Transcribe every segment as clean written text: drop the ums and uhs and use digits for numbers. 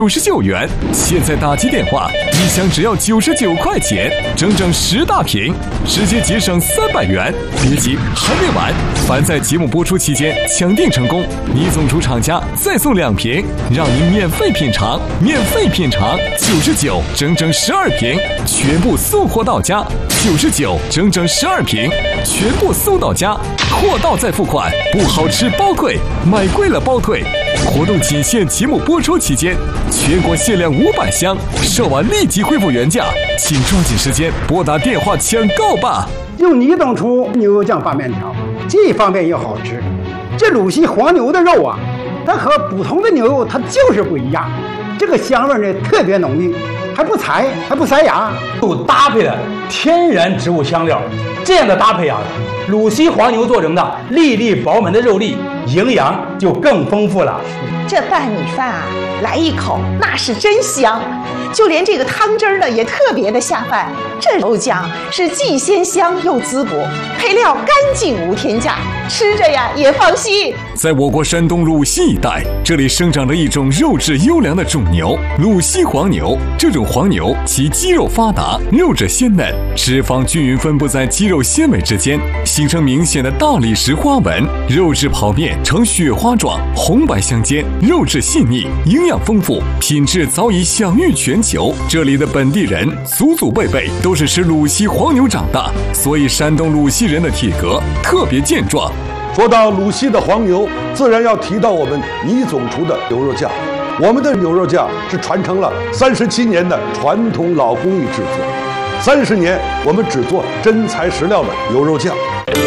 99元，现在打击电话，一箱只要99块钱，整整10大瓶，直接节省300元。别急，还没完！凡在节目播出期间抢订成功，你总厨厂家再送2瓶，让您免费品尝，99，整整12瓶，全部送货到家。99，整整12瓶，全部送到家，货到再付款，不好吃包退，买贵了包退。活动仅限节目播出期间，全国限量500箱，售完立即恢复原价，请抓紧时间拨打电话抢购吧。 用你总厨牛肉酱拌面条，既方便又好吃。这鲁西黄牛的肉啊，它和普通的牛肉它就是不一样，这个香味呢特别浓郁，还不柴，还不塞牙， 又搭配了天然植物香料，这样的搭配啊，鲁西黄牛做成的粒粒饱满的肉粒，营养就更丰富了。 这拌米饭啊，来一口那是真香，就连这个汤汁儿呢也特别的下饭。这肉酱是既鲜香又滋补，配料干净无添加，吃着呀也放心。 在我国山东鲁西一带，这里生长着一种肉质优良的种牛——鲁西黄牛。这种黄牛其肌肉发达，肉质鲜嫩，脂肪均匀分布在肌肉纤维之间，形成明显的大理石花纹，肉质剖面呈雪花状，红白相间，肉质细腻，营养丰富，品质早已享誉全球。这里的本地人祖祖辈辈都是吃鲁西黄牛长大，所以山东鲁西人的体格特别健壮。 说到鲁西的黄牛，自然要提到我们倪总厨的牛肉酱。我们的牛肉酱是传承了37年的传统老工艺制作，30年我们只做真材实料的牛肉酱。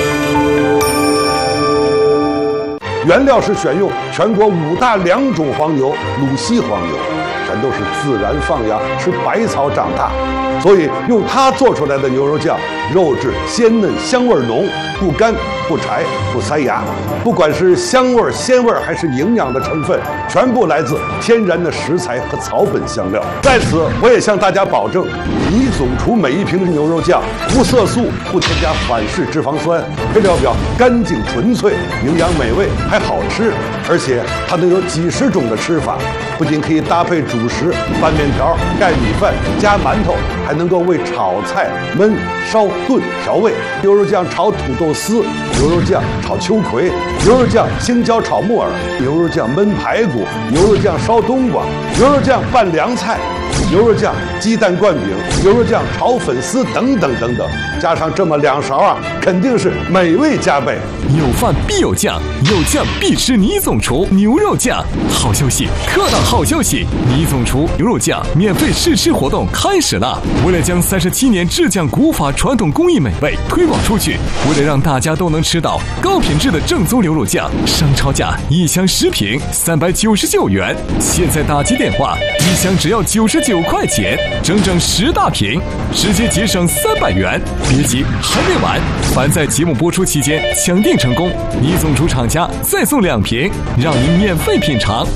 原料是选用全国5大良种黄牛，鲁西黄牛，全都是自然放养，吃百草长大，所以用它做出来的牛肉酱，肉质鲜嫩，香味浓，不干不柴不塞牙。不管是香味鲜味还是营养的成分，全部来自天然的食材和草本香料。在此我也向大家保证，倪总厨每一瓶的牛肉酱无色素，不添加反式脂肪酸，配料表干净纯粹，营养美味还好吃，而且它能有几十种的吃法，不仅可以搭配主食拌面条、盖米饭、加馒头，还能够为炒菜焖、烧、炖调味。牛肉酱炒土豆丝，牛肉酱炒秋葵，牛肉酱青椒炒木耳，牛肉酱焖排骨，牛肉酱烧冬瓜，牛肉酱拌凉菜，牛肉酱鸡蛋灌饼，牛肉酱炒粉丝等等等等，加上这么2勺啊，肯定是美味加倍。 有饭必有酱，有酱必吃倪总厨牛肉酱。好消息，特大好消息！倪总厨牛肉酱免费试吃活动开始了。为了将37年制酱古法传统工艺美味推广出去，为了让大家都能吃到高品质的正宗牛肉酱，商超价一箱10瓶399元，现在打击电话，一箱只要99块钱，整整10大瓶，直接节省300元。别急，还没完！凡在节目播出期间抢订成功，倪总厨厂家再送2瓶，让您免费品尝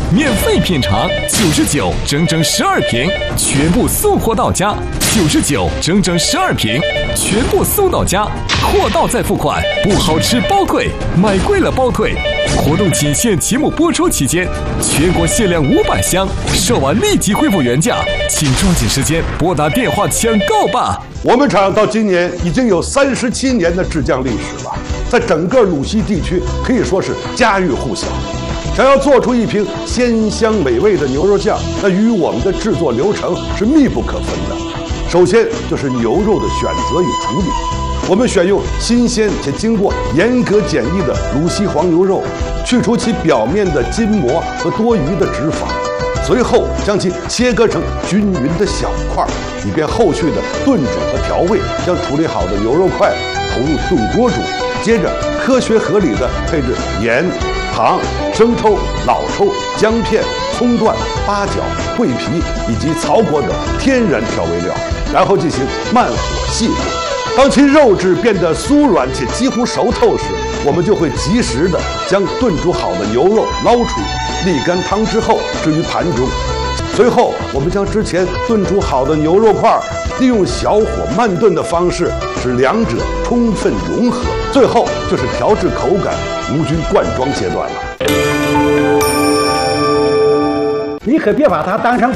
，99，整整12瓶，全部送货到家。99，整整12瓶，全部送到家，货到再付款，不好吃包退，买贵了包退。活动仅限节目播出期间，全国限量500箱，售完立即恢复原价，请抓紧时间拨打电话抢购吧。 我们厂到今年已经有37年的制酱历史了，在整个鲁西地区可以说是家喻户晓。想要做出一瓶鲜香美味的牛肉酱，那与我们的制作流程是密不可分的。首先就是牛肉的选择与处理，我们选用新鲜且经过严格检疫的鲁西黄牛肉，去除其表面的筋膜和多余的脂肪，随后将其切割成均匀的小块，以便后续的炖煮和调味。将处理好的牛肉块投入炖锅煮，接着科学合理的配置盐、糖、生抽、老抽、姜片、葱段、八角、桂皮以及曹国的天然调味料，然后进行慢火细炖。当其肉质变得酥软且几乎熟透时，我们就会及时的将炖煮好的牛肉捞出，沥干汤之后置于盘中。随后我们将之前炖煮好的牛肉块利用小火慢炖的方式使两者充分融合，最后就是调制口感、无菌灌装阶段了。 你可别把它当成